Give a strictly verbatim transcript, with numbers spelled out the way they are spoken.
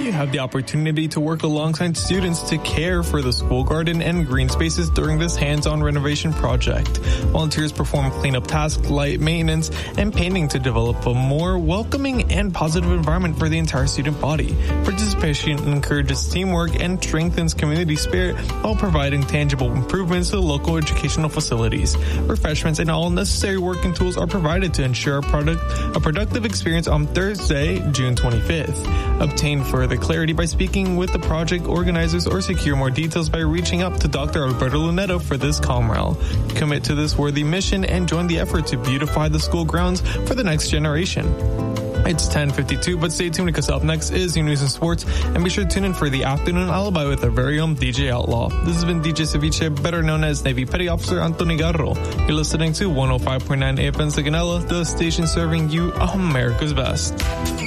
you have the opportunity to work alongside students to care for the school garden and green spaces during this hands-on renovation project. Volunteers perform cleanup tasks, light maintenance, and painting to develop a more welcoming and positive environment for the entire student body. Participation encourages teamwork and strengthens community spirit while providing tangible improvements to local educational facilities. Refreshments and all necessary working tools are provided to ensure a product a productive experience on Thursday, June twenty-fifth. Obtain further clarity by speaking with the project organizers or secure more details by reaching out to Doctor Alberto Lunetto for this Comrel. Commit to this worthy mission and join the effort to beautify the school grounds for the next generation. It's ten fifty-two, but stay tuned because up next is your news and sports, and be sure to tune in for the Afternoon Alibi with our very own D J Outlaw. This has been D J Ceviche, better known as Navy Petty Officer Anthony Garro. You're listening to one oh five point nine A F M Sigonella, the station serving you America's best.